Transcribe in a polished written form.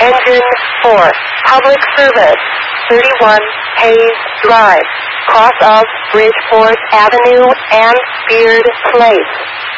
Engine 4, public service, 31 Hayes Drive, cross of Bridgeport Avenue and Beard Place.